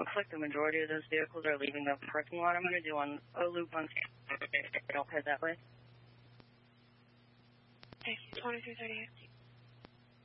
Looks like the majority of those vehicles are leaving the parking lot. I'm going to do a loop on. I'll head that way. Thank you. 2338.